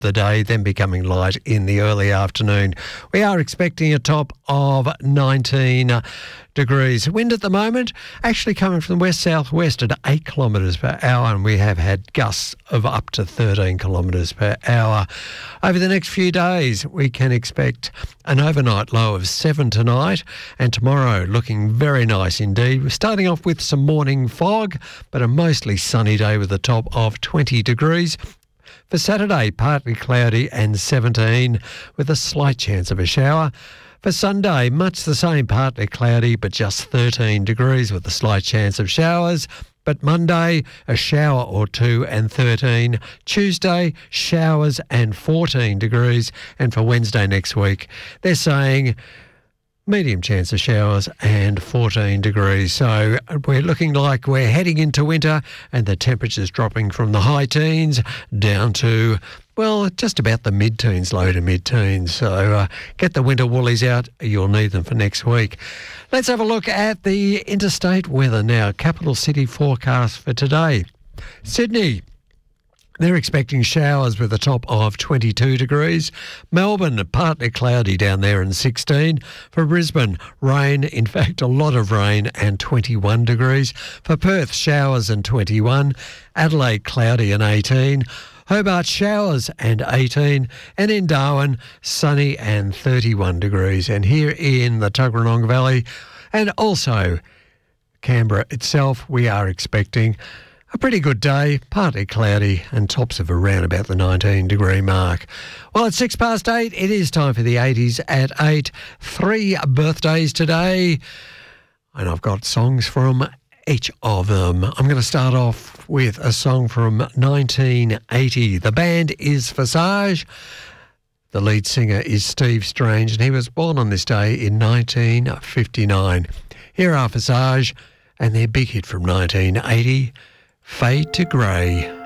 the day, then becoming light in the early afternoon. We are expecting a top of 19 degrees. Wind at the moment actually coming from the west-southwest at 8 kilometres per hour, and we have had gusts of up to 13 kilometres per hour. Over the next few days, we can expect an overnight low of 7 tonight, and tomorrow looking very nice indeed. We're starting off with some morning fog, but a mostly sunny day with a top of 20 degrees. For Saturday, partly cloudy and 17 with a slight chance of a shower. For Sunday, much the same, partly cloudy but just 13 degrees with a slight chance of showers. But Monday, a shower or two and 13. Tuesday, showers and 14 degrees. And for Wednesday next week, they're saying medium chance of showers and 14 degrees. So we're looking like we're heading into winter, and the temperature's dropping from the high teens down to, well, just about the mid-teens, low to mid-teens. So get the winter woolies out. You'll need them for next week. Let's have a look at the interstate weather now. Capital City forecast for today. Sydney, they're expecting showers with a top of 22 degrees. Melbourne, partly cloudy down there and 16. For Brisbane, rain, in fact, a lot of rain and 21 degrees. For Perth, showers and 21. Adelaide, cloudy and 18. Hobart, showers and 18. And in Darwin, sunny and 31 degrees. And here in the Tuggeranong Valley and also Canberra itself, we are expecting a pretty good day, partly cloudy and tops of around about the 19-degree mark. Well, at 8:06, it is time for the 80s at 8. 3 birthdays today, and I've got songs from each of them. I'm going to start off with a song from 1980. The band is Visage. The lead singer is Steve Strange, and he was born on this day in 1959. Here are Visage and their big hit from 1980, Fade to Grey.